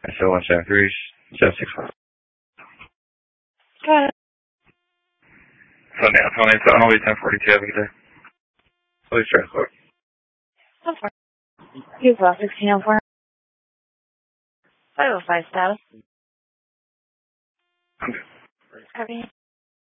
So 173, 764. Got it. So now, 27, I'll be 1042 every day. Please transport. 10-4. 2-1604. 505 status. Okay. Copy.